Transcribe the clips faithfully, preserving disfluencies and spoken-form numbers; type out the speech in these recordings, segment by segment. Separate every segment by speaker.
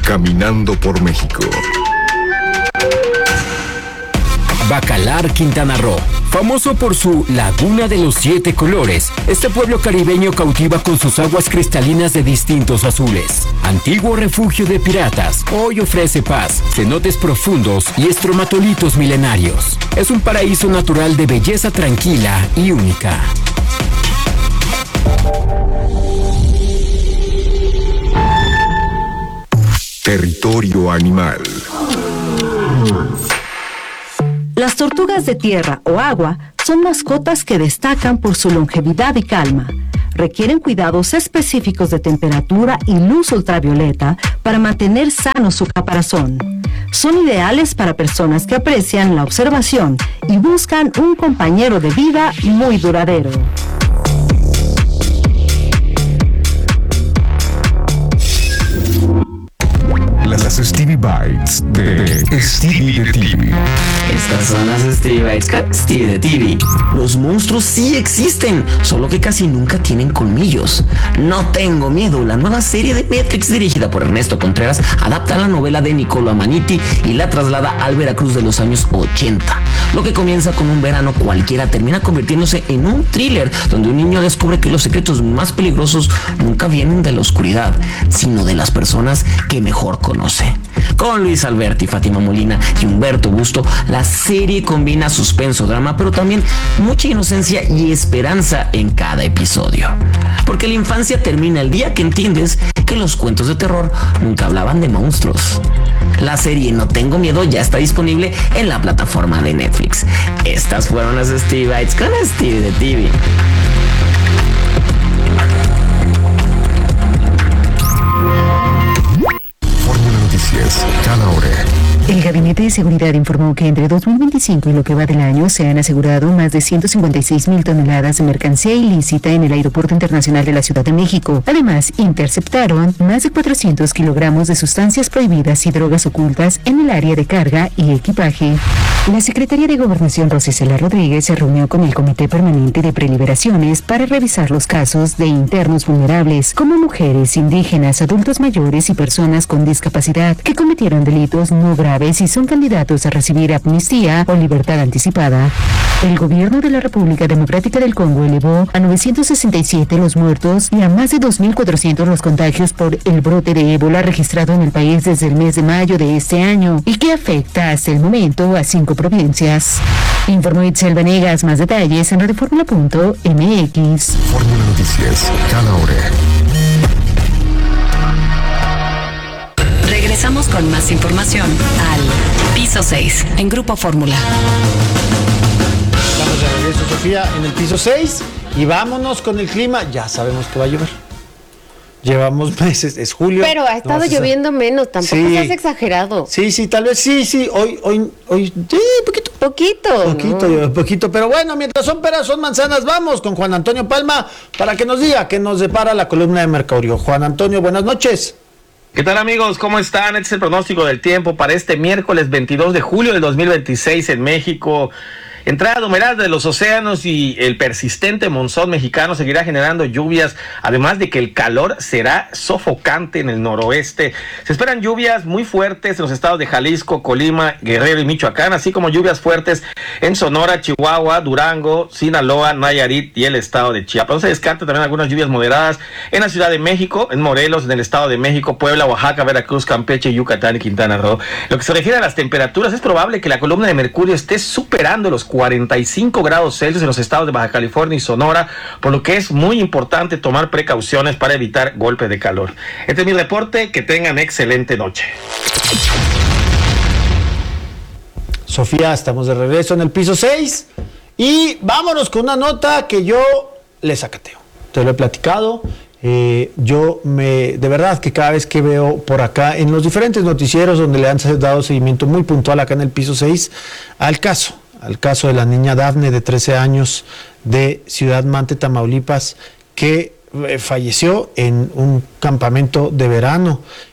Speaker 1: Caminando por México.
Speaker 2: Bacalar, Quintana Roo. Famoso por su Laguna de los Siete Colores, este pueblo caribeño cautiva con sus aguas cristalinas de distintos azules. Antiguo refugio de piratas, hoy ofrece paz, cenotes profundos y estromatolitos milenarios. Es un paraíso natural de belleza tranquila y única.
Speaker 1: Territorio animal.
Speaker 3: Las tortugas de tierra o agua son mascotas que destacan por su longevidad y calma. Requieren cuidados específicos de temperatura y luz ultravioleta para mantener sano su caparazón. Son ideales para personas que aprecian la observación y buscan un compañero de vida muy duradero.
Speaker 1: Las Stevie Bites de Stevie de T V.
Speaker 4: Estas son las Stevie Bites con Stevie de T V. Los monstruos sí existen, solo que casi nunca tienen colmillos. No tengo miedo, la nueva serie de Netflix dirigida por Ernesto Contreras adapta la novela de Niccolo Amaniti y la traslada al Veracruz de los años ochenta. Lo que comienza con un verano cualquiera termina convirtiéndose en un thriller donde un niño descubre que los secretos más peligrosos nunca vienen de la oscuridad, sino de las personas que mejor conoce. Con Luis Alberti, Fátima Molina y Humberto Busto, la serie combina suspenso, drama, pero también mucha inocencia y esperanza en cada episodio. Porque la infancia termina el día que entiendes que los cuentos de terror nunca hablaban de monstruos. La serie No Tengo Miedo ya está disponible en la plataforma de Netflix. Estas fueron las Stevie Bites con Stevie de T V.
Speaker 1: Cada hora.
Speaker 5: El Gabinete de Seguridad informó que entre dos mil veinticinco y lo que va del año se han asegurado más de ciento cincuenta y seis mil toneladas de mercancía ilícita en el Aeropuerto Internacional de la Ciudad de México. Además, interceptaron más de cuatrocientos kilogramos de sustancias prohibidas y drogas ocultas en el área de carga y equipaje. La Secretaría de Gobernación, Rosa Isela Rodríguez, se reunió con el Comité Permanente de Preliberaciones para revisar los casos de internos vulnerables, como mujeres, indígenas, adultos mayores y personas con discapacidad que cometieron delitos no graves y son candidatos a recibir amnistía o libertad anticipada. El gobierno de la República Democrática del Congo elevó a novecientos sesenta y siete los muertos y a más de dos mil cuatrocientos los contagios por el brote de ébola registrado en el país desde el mes de mayo de este año y que afecta hasta el momento a cinco provincias. Informó Itzel Venegas. Más detalles en radioformula punto m x.
Speaker 1: Fórmula Noticias, cada hora.
Speaker 6: Regresamos con más información al Piso seis en Grupo Fórmula.
Speaker 7: Estamos de regreso, Sofía, en el Piso seis y vámonos con el clima. Ya sabemos que va a llover. Llevamos meses, es julio.
Speaker 8: Pero ha estado no lloviendo menos, tampoco sí. Seas exagerado.
Speaker 7: Sí, sí, tal vez sí, sí. Hoy, hoy, hoy, sí, poquito.
Speaker 8: Poquito.
Speaker 7: Poquito, no. poquito. Pero bueno, mientras son peras, son manzanas, vamos con Juan Antonio Palma para que nos diga qué nos depara la columna de Mercurio. Juan Antonio, buenas noches.
Speaker 9: ¿Qué tal, amigos? ¿Cómo están? Este es el pronóstico del tiempo para este miércoles veintidós de julio del dos mil veintiséis en México. Entrada de humedad de los océanos y el persistente monzón mexicano seguirá generando lluvias, además de que el calor será sofocante en el noroeste. Se esperan lluvias muy fuertes en los estados de Jalisco, Colima, Guerrero y Michoacán, así como lluvias fuertes en Sonora, Chihuahua, Durango, Sinaloa, Nayarit y el estado de Chiapas. No se descarta también algunas lluvias moderadas en la Ciudad de México, en Morelos, en el estado de México, Puebla, Oaxaca, Veracruz, Campeche, Yucatán y Quintana Roo. Lo que se refiere a las temperaturas, es probable que la columna de mercurio esté superando los cuarenta y cinco grados Celsius en los estados de Baja California y Sonora, por lo que es muy importante tomar precauciones para evitar golpes de calor. Este es mi reporte, que tengan excelente noche.
Speaker 7: Sofía, estamos de regreso en el Piso seis y vámonos con una nota que yo le sacateo. Te lo he platicado. Eh, yo me, de verdad que cada vez que veo por acá en los diferentes noticieros donde le han dado seguimiento muy puntual acá en el Piso seis al caso, al caso de la niña Dafne de trece años de Ciudad Mante, Tamaulipas, que eh, falleció en un campamento de verano.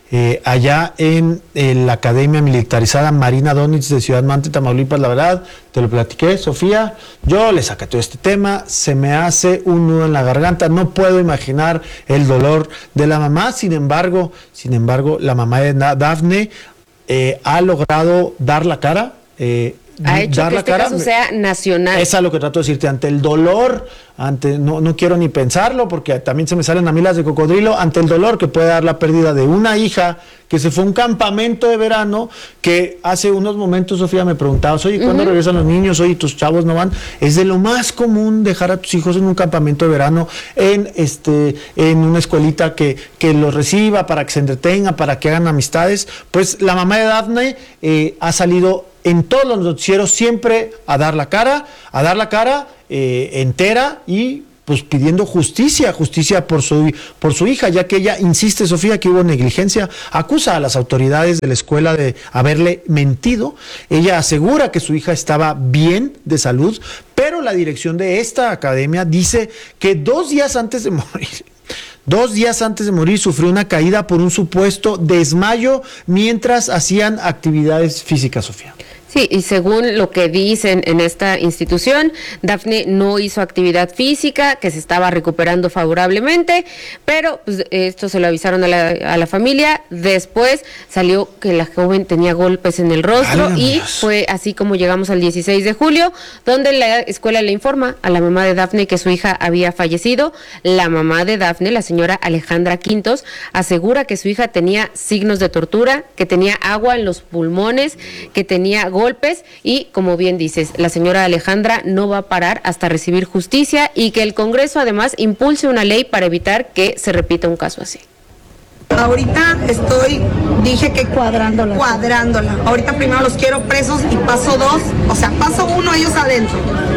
Speaker 7: eh, allá en, en la Academia Militarizada Marina Donitz de Ciudad Mante, Tamaulipas. La verdad, te lo platiqué, Sofía, yo le saqué todo este tema, se me hace un nudo en la garganta, no puedo imaginar el dolor de la mamá. Sin embargo, sin embargo, la mamá de Dafne eh, ha logrado dar la cara, eh,
Speaker 8: ha hecho
Speaker 7: dar
Speaker 8: que
Speaker 7: la
Speaker 8: este
Speaker 7: cara,
Speaker 8: caso sea nacional.
Speaker 7: Es a lo que trato de decirte, ante el dolor, ante no, no quiero ni pensarlo, porque también se me salen a mí las de cocodrilo, ante el dolor que puede dar la pérdida de una hija que se fue a un campamento de verano, que hace unos momentos, Sofía, me preguntabas, oye, ¿cuándo uh-huh. regresan los niños? Oye, tus chavos no van. Es de lo más común dejar a tus hijos en un campamento de verano, en este, en una escuelita que, que los reciba, para que se entretengan, para que hagan amistades. Pues la mamá de Dafne eh, ha salido en todos los noticieros siempre a dar la cara, a dar la cara eh, entera y pues pidiendo justicia, justicia por su, por su hija, ya que ella insiste, Sofía, que hubo negligencia, acusa a las autoridades de la escuela de haberle mentido. Ella asegura que su hija estaba bien de salud, pero la dirección de esta academia dice que dos días antes de morir, Dos días antes de morir sufrió una caída por un supuesto desmayo mientras hacían actividades físicas, Sofía.
Speaker 8: Sí, y según lo que dicen en esta institución, Dafne no hizo actividad física, que se estaba recuperando favorablemente, pero pues, esto se lo avisaron a la, a la familia. Después salió que la joven tenía golpes en el rostro. Ay, y Dios. Fue así como llegamos al dieciséis de julio, donde la escuela le informa a la mamá de Dafne que su hija había fallecido. La mamá de Dafne, la señora Alejandra Quintos, asegura que su hija tenía signos de tortura, que tenía agua en los pulmones, que tenía golpes y, como bien dices, la señora Alejandra no va a parar hasta recibir justicia y que el Congreso además impulse una ley para evitar que se repita un caso así.
Speaker 10: Ahorita estoy, dije que cuadrándola. Cuadrándola. Ahorita primero los quiero presos y paso dos, o sea, paso uno ellos adentro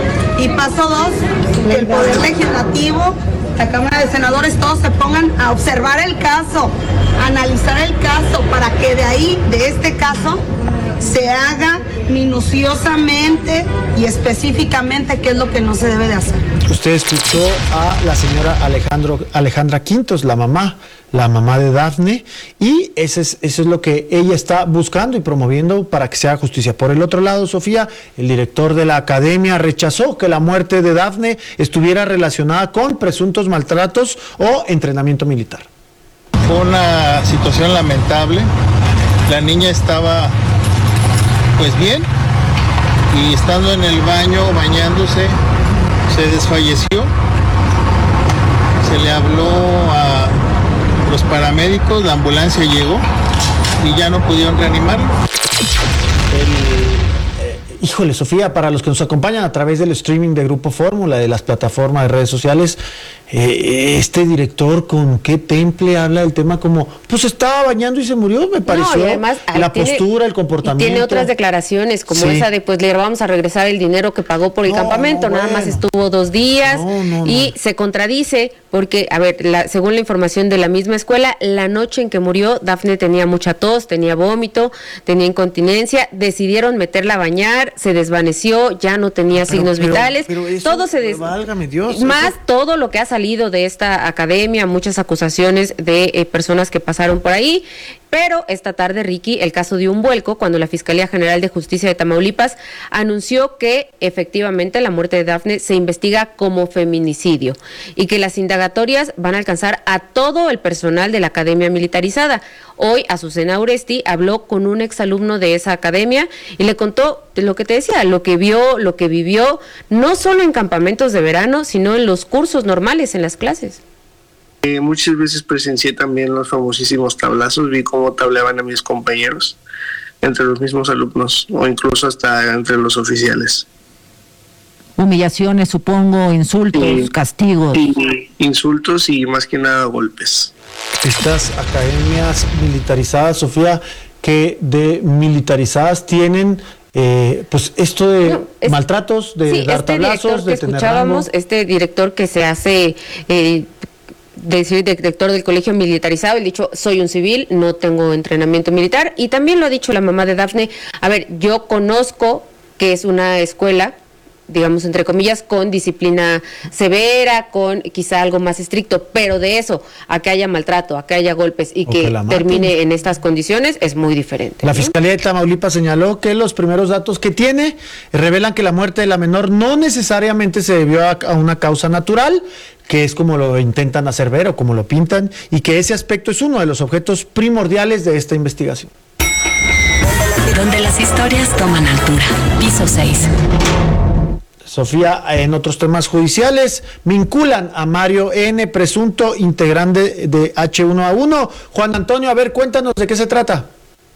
Speaker 10: y paso dos, que el Poder Legislativo, la Cámara de Senadores, todos se pongan a observar el caso, a analizar el caso para que de ahí, de este caso, se haga minuciosamente y específicamente qué es lo que no se debe de hacer.
Speaker 7: Usted escuchó a la señora Alejandro, Alejandra Quintos, la mamá, la mamá de Dafne, y ese es, eso es lo que ella está buscando y promoviendo para que se haga justicia. Por el otro lado, Sofía, el director de la academia rechazó que la muerte de Dafne estuviera relacionada con presuntos maltratos o entrenamiento militar.
Speaker 11: Fue una situación lamentable. La niña estaba pues bien, y estando en el baño, bañándose, se desfalleció. Se le habló a los paramédicos, la ambulancia llegó y ya no pudieron reanimarlo.
Speaker 7: El, eh, híjole, Sofía, para los que nos acompañan a través del streaming de Grupo Fórmula, de las plataformas de redes sociales, eh, este director con qué temple habla del tema como, pues estaba bañando y se murió, me pareció. No, y además, la tiene, postura, el comportamiento.
Speaker 8: Y tiene otras declaraciones, como sí. esa de, pues le vamos a regresar el dinero que pagó por el no, campamento, no, nada bueno. más estuvo dos días, no, no, y no. se contradice, porque, a ver, la, según la información de la misma escuela, la noche en que murió, Dafne tenía mucha tos, tenía vómito, tenía incontinencia, decidieron meterla a bañar, se desvaneció, ya no tenía pero, signos pero, vitales,
Speaker 7: pero eso,
Speaker 8: todo se des...
Speaker 7: válgame Dios,
Speaker 8: más
Speaker 7: eso...
Speaker 8: todo lo que ha salido de esta academia, muchas acusaciones de eh, personas que pasaron por ahí, pero esta tarde, Ricky, el caso dio un vuelco cuando la Fiscalía General de Justicia de Tamaulipas anunció que efectivamente la muerte de Dafne se investiga como feminicidio y que las indagatorias van a alcanzar a todo el personal de la Academia Militarizada. Hoy Azucena Uresti habló con un exalumno de esa academia y le contó lo que te decía, lo que vio, lo que vivió, no solo en campamentos de verano, sino en los cursos normales, en las clases.
Speaker 12: Eh, muchas veces presencié también los famosísimos tablazos, vi cómo tableaban a mis compañeros, entre los mismos alumnos o incluso hasta entre los oficiales.
Speaker 13: Humillaciones, supongo, insultos, y, castigos.
Speaker 12: Y, insultos y más que nada golpes.
Speaker 7: Estas academias militarizadas, Sofía, que de militarizadas tienen... Eh, pues esto de no, es, maltratos, de
Speaker 8: sí,
Speaker 7: dar
Speaker 8: este
Speaker 7: tablazos, de tener
Speaker 8: escuchábamos,
Speaker 7: rango.
Speaker 8: Este director que se hace... Eh, decir director del colegio militarizado, él dicho, soy un civil, no tengo entrenamiento militar, y también lo ha dicho la mamá de Dafne, a ver, yo conozco que es una escuela digamos, entre comillas, con disciplina severa, con quizá algo más estricto, pero de eso a que haya maltrato, a que haya golpes y que, que termine en estas condiciones es muy diferente.
Speaker 7: La
Speaker 8: ¿no?
Speaker 7: Fiscalía de Tamaulipas señaló que los primeros datos que tiene revelan que la muerte de la menor no necesariamente se debió a, a una causa natural, que es como lo intentan hacer ver o como lo pintan, y que ese aspecto es uno de los objetos primordiales de esta investigación.
Speaker 6: Donde las historias toman altura. Piso seis.
Speaker 7: Sofía, en otros temas judiciales, vinculan a Mario N., presunto integrante de H uno A uno. Juan Antonio, a ver, cuéntanos de qué se trata.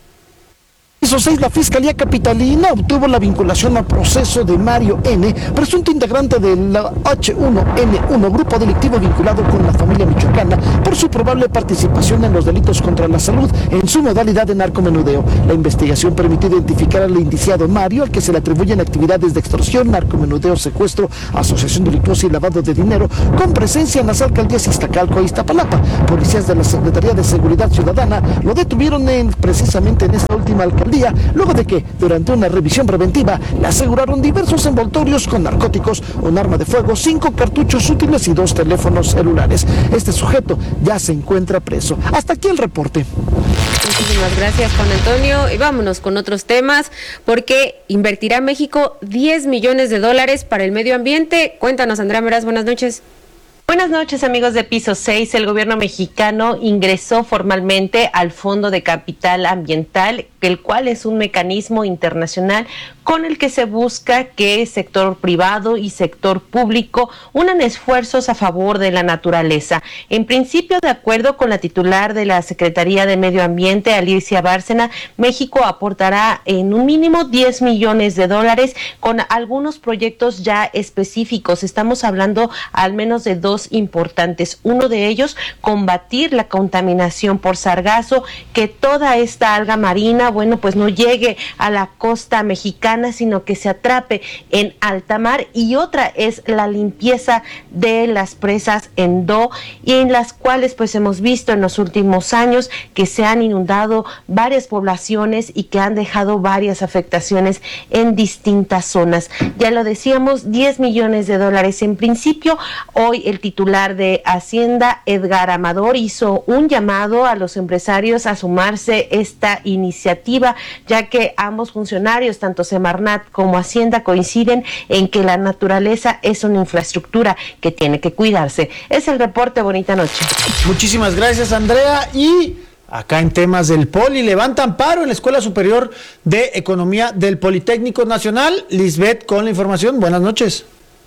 Speaker 14: Piso seis, la Fiscalía Capitalina obtuvo la vinculación al proceso de Mario N., presunto integrante del H uno N uno, grupo delictivo vinculado con la familia michoacana, por su probable participación en los delitos contra la salud en su modalidad de narcomenudeo. La investigación permitió identificar al indiciado Mario, al que se le atribuyen actividades de extorsión, narcomenudeo, secuestro, asociación delictuosa y lavado de dinero, con presencia en las alcaldías Iztacalco e Iztapalapa. Policías de la Secretaría de Seguridad Ciudadana lo detuvieron en, precisamente en esta última alcaldía, luego de que, durante una revisión preventiva, le aseguraron diversos envoltorios con narcóticos, un arma de fuego, cinco cartuchos útiles y dos teléfonos celulares. Este sujeto ya se encuentra preso. Hasta aquí el reporte.
Speaker 8: Muchísimas gracias, Juan Antonio. Y vámonos con otros temas, porque invertirá México diez millones de dólares para el medio ambiente. Cuéntanos, Andrea Meraz, buenas noches.
Speaker 15: Buenas noches, amigos de Piso seis. El gobierno mexicano ingresó formalmente al Fondo de Capital Ambiental, el cual es un mecanismo internacional con el que se busca que el sector privado y sector público unan esfuerzos a favor de la naturaleza. En principio, de acuerdo con la titular de la Secretaría de Medio Ambiente, Alicia Bárcena, México aportará en un mínimo diez millones de dólares con algunos proyectos ya específicos. Estamos hablando al menos de dos importantes. Uno de ellos, combatir la contaminación por sargazo, que toda esta alga marina, bueno, pues no llegue a la costa mexicana, sino que se atrape en alta mar. Y otra es la limpieza de las presas en Do, y en las cuales pues hemos visto en los últimos años que se han inundado varias poblaciones y que han dejado varias afectaciones en distintas zonas. Ya lo decíamos, diez millones de dólares en principio. Hoy el titular de Hacienda, Edgar Amador, hizo un llamado a los empresarios a sumarse esta iniciativa, ya que ambos funcionarios, tanto Semarnat como Hacienda, coinciden en que la naturaleza es una infraestructura que tiene que cuidarse. Es el reporte. Bonita noche.
Speaker 7: Muchísimas gracias, Andrea. Y acá en temas del Poli, levantan paro en la Escuela Superior de Economía del Politécnico Nacional. Lisbeth con la información. Buenas noches.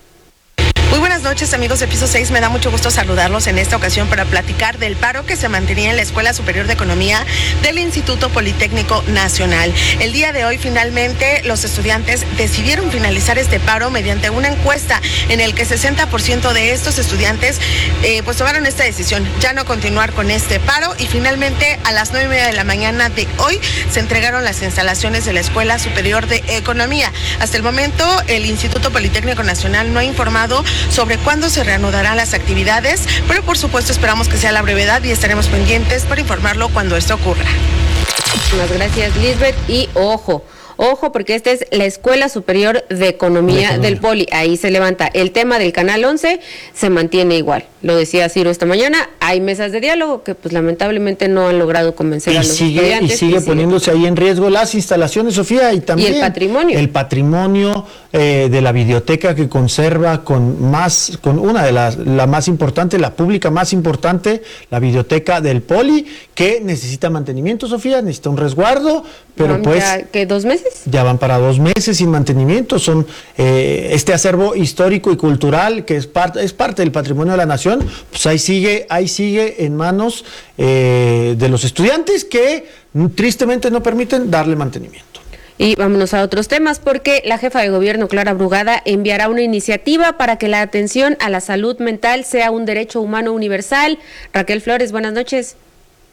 Speaker 16: Muy buenas noches, amigos de Piso seis. Me da mucho gusto saludarlos en esta ocasión para platicar del paro que se mantenía en la Escuela Superior de Economía del Instituto Politécnico Nacional. El día de hoy, finalmente, los estudiantes decidieron finalizar este paro mediante una encuesta en el que sesenta por ciento de estos estudiantes eh, pues tomaron esta decisión, ya no continuar con este paro, y finalmente a las nueve y media de la mañana de hoy se entregaron las instalaciones de la Escuela Superior de Economía. Hasta el momento, el Instituto Politécnico Nacional no ha informado sobre cuándo se reanudarán las actividades, pero por supuesto esperamos que sea a la brevedad y estaremos pendientes para informarlo cuando esto ocurra.
Speaker 8: Muchas gracias, Lisbeth. Y ojo, ojo, porque esta es la Escuela Superior de Economía, de Economía del Poli. Ahí se levanta. El tema del Canal once se mantiene igual. Lo decía Ciro esta mañana, hay mesas de diálogo que pues lamentablemente no han logrado convencer
Speaker 7: y
Speaker 8: a los
Speaker 7: sigue,
Speaker 8: estudiantes.
Speaker 7: Y sigue y poniéndose sigue. ahí en riesgo las instalaciones, Sofía, y también
Speaker 8: y el patrimonio.
Speaker 7: El patrimonio eh, de la biblioteca que conserva con más, con una de las, la más importante, la pública más importante, la biblioteca del Poli, que necesita mantenimiento, Sofía, necesita un resguardo, pero
Speaker 8: ¿No,
Speaker 7: pues...
Speaker 8: Ya, ¿qué, dos meses?
Speaker 7: Ya van para dos meses sin mantenimiento. Son eh, este acervo histórico y cultural que es parte, es parte del patrimonio de la nación. Pues ahí sigue, ahí sigue en manos eh, de los estudiantes que tristemente no permiten darle mantenimiento.
Speaker 8: Y vámonos a otros temas, porque la jefa de gobierno, Clara Brugada, enviará una iniciativa para que la atención a la salud mental sea un derecho humano universal. Raquel Flores, buenas noches.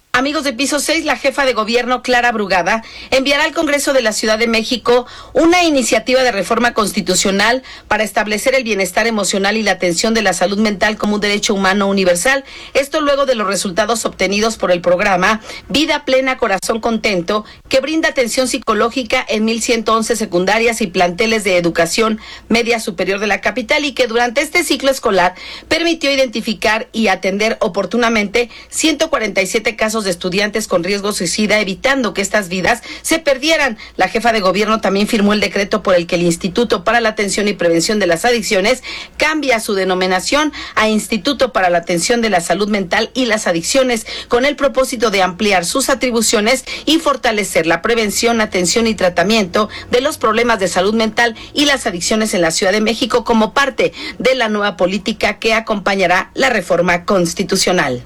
Speaker 17: Amigos de Piso seis, la jefa de gobierno, Clara Brugada, enviará al Congreso de la Ciudad de México una iniciativa de reforma constitucional para establecer el bienestar emocional y la atención de la salud mental como un derecho humano universal. Esto luego de los resultados obtenidos por el programa Vida Plena, Corazón Contento, que brinda atención psicológica en mil ciento once secundarias y planteles de educación media superior de la capital, y que durante este ciclo escolar permitió identificar y atender oportunamente ciento cuarenta y siete casos de estudiantes con riesgo suicida, evitando que estas vidas se perdieran. La jefa de gobierno también firmó el decreto por el que el Instituto para la Atención y Prevención de las Adicciones cambia su denominación a Instituto para la Atención de la Salud Mental y las Adicciones, con el propósito de ampliar sus atribuciones y fortalecer la prevención, atención y tratamiento de los problemas de salud mental y las adicciones en la Ciudad de México como parte de la nueva política que acompañará la reforma constitucional.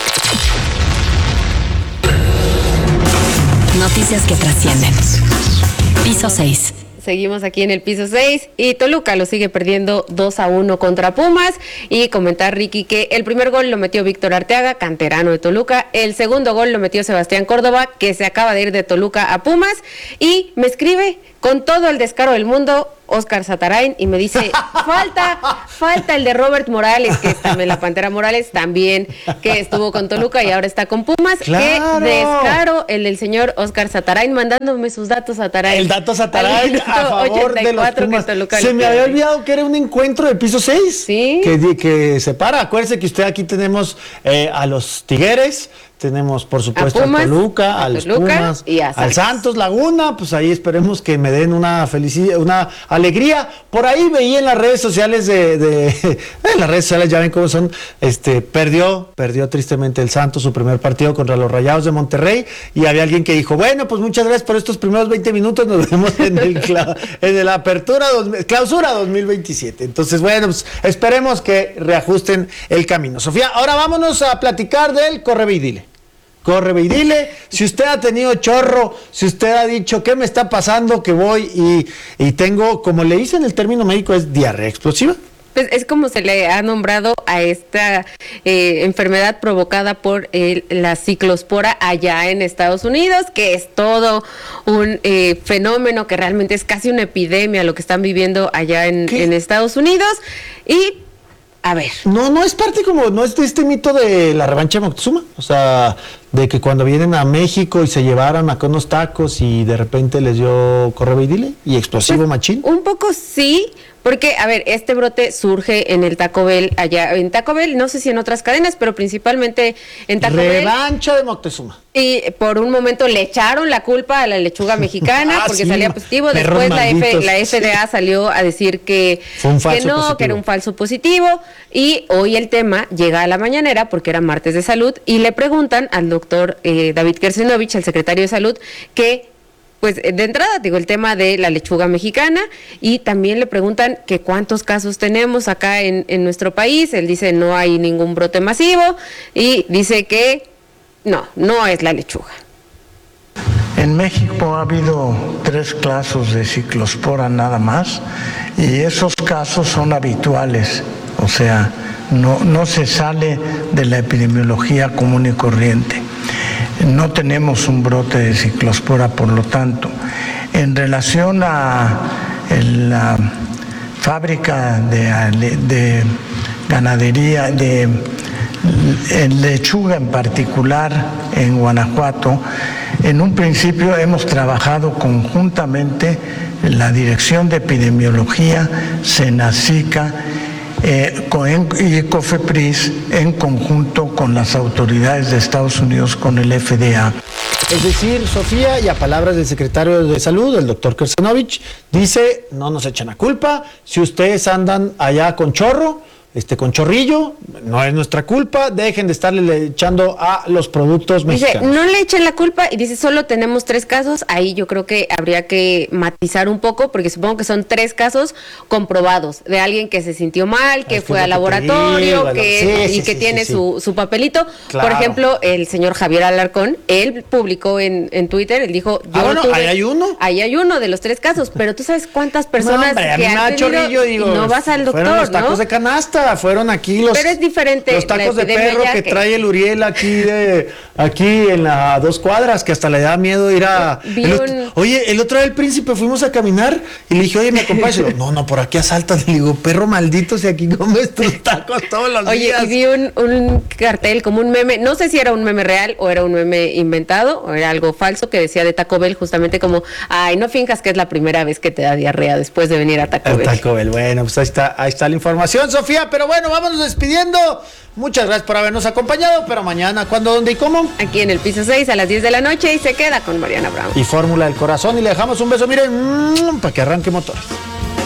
Speaker 6: Noticias que trascienden. Piso seis.
Speaker 8: Seguimos aquí en el piso seis y Toluca lo sigue perdiendo dos a uno contra Pumas. Y comentar, Ricky, que el primer gol lo metió Víctor Arteaga, canterano de Toluca. El segundo gol lo metió Sebastián Córdoba, que se acaba de ir de Toluca a Pumas. Y me escribe con todo el descaro del mundo Óscar Satarain y me dice, falta, falta el de Robert Morales, que es también la Pantera Morales, también que estuvo con Toluca y ahora está con Pumas.
Speaker 7: ¡Claro!
Speaker 8: Qué descaro el del señor Óscar Satarain, mandándome sus datos Satarain.
Speaker 7: El dato Satarain a favor de los Pumas. Se me había olvidado que era un encuentro de piso seis.
Speaker 8: Sí.
Speaker 7: Que, que separa. Acuérdense que usted aquí tenemos eh, a los Tigres. Tenemos, por supuesto, a, Pumas, a Toluca, a, a los Toluca Pumas, y a al Santos Laguna. Pues ahí esperemos que me den una felicidad, una alegría. Por ahí veía en las redes sociales de, de en las redes sociales, ya ven cómo son, este, perdió, perdió tristemente el Santos su primer partido contra los Rayados de Monterrey, y había alguien que dijo, bueno, pues muchas gracias por estos primeros veinte minutos, nos vemos en el en el apertura, dos, clausura dos mil veintisiete. Entonces, bueno, pues esperemos que reajusten el camino. Sofía, ahora vámonos a platicar del Corre y Dile. Corre y dile, si usted ha tenido chorro, si usted ha dicho, ¿qué me está pasando? Que voy y, y tengo, como le dicen el término médico, es diarrea explosiva.
Speaker 8: Pues es como se le ha nombrado a esta eh, enfermedad provocada por eh, la ciclospora allá en Estados Unidos, que es todo un eh, fenómeno que realmente es casi una epidemia lo que están viviendo allá en, en Estados Unidos. Y a ver.
Speaker 7: No, no es parte como, no es de este mito de la revancha de Moctezuma, o sea, de que cuando vienen a México y se llevaron acá unos tacos y de repente les dio corre y dile y explosivo pues, machín.
Speaker 8: Un poco sí, porque, a ver, este brote surge en el Taco Bell, allá en Taco Bell, no sé si en otras cadenas, pero principalmente en Taco
Speaker 7: Revancha
Speaker 8: Bell.
Speaker 7: Revancha de Moctezuma.
Speaker 8: Y por un momento le echaron la culpa a la lechuga mexicana ah, porque sí, salía positivo. Después la, F, la F D A salió a decir que, que no, positivo. que era un falso positivo. Y hoy el tema llega a la mañanera porque era martes de salud y le preguntan al doctor eh, David Kersenovich, el secretario de salud, que pues de entrada digo el tema de la lechuga mexicana, y también le preguntan que cuántos casos tenemos acá en, en nuestro país. Él dice no hay ningún brote masivo y dice que no, no es la lechuga.
Speaker 18: En México ha habido tres casos de ciclospora nada más, y esos casos son habituales, o sea, no, no se sale de la epidemiología común y corriente. No tenemos un brote de ciclospora, por lo tanto. En relación a la fábrica de, de ganadería, de en lechuga en particular en Guanajuato, en un principio hemos trabajado conjuntamente la Dirección de Epidemiología, Senacica eh, y COFEPRIS en conjunto con las autoridades de Estados Unidos, con el F D A.
Speaker 7: Es decir, Sofía, y a palabras del secretario de Salud, el doctor Kersenovich, dice, no nos echen la culpa, si ustedes andan allá con chorro, este con chorrillo, no es nuestra culpa, dejen de estarle echando a los productos mexicanos.
Speaker 8: Dice, no le echen la culpa, y dice, solo tenemos tres casos. Ahí yo creo que habría que matizar un poco, porque supongo que son tres casos comprobados, de alguien que se sintió mal, que es fue al laboratorio, digo, que, sí, y sí, que sí, tiene sí, su, su papelito. Claro. Por ejemplo, el señor Javier Alarcón, él publicó en, en Twitter, él dijo, yo
Speaker 7: ah, bueno,
Speaker 8: tuve,
Speaker 7: ahí hay uno.
Speaker 8: Ahí hay uno de los tres casos, pero tú sabes cuántas personas
Speaker 7: no, hombre,
Speaker 8: que
Speaker 7: han
Speaker 8: tenido,
Speaker 7: chorrillo, digo,
Speaker 8: y no vas al doctor,
Speaker 7: fueron los tacos
Speaker 8: ¿no?
Speaker 7: de canasta. nada, fueron aquí los,
Speaker 8: Pero es diferente
Speaker 7: los tacos
Speaker 8: la
Speaker 7: de perro que,
Speaker 8: que
Speaker 7: trae el Uriel aquí de aquí en las dos cuadras, que hasta le da miedo ir a...
Speaker 8: Vi
Speaker 7: el
Speaker 8: un-
Speaker 7: otro- oye, el otro día el príncipe fuimos a caminar y le dije, oye, ¿me acompañas? Y yo, no, no, por aquí asaltan. Le digo, perro maldito, si aquí comes tus tacos todos los
Speaker 8: Oye,
Speaker 7: días.
Speaker 8: y vi un, un cartel como un meme, no sé si era un meme real o era un meme inventado o era algo falso que decía de Taco Bell justamente como, ay, no finjas que es la primera vez que te da diarrea después de venir a Taco
Speaker 7: El
Speaker 8: Bell.
Speaker 7: Taco Bell. Bueno, pues ahí está, ahí está la información, Sofía. Pero bueno, vámonos despidiendo. Muchas gracias por habernos acompañado. Pero mañana, ¿cuándo, dónde y cómo?
Speaker 8: Aquí en el piso seis a las diez de la noche y se queda con Mariana Brown.
Speaker 7: Y Fórmula del Corazón. Y le dejamos un beso, miren, para que arranque motores.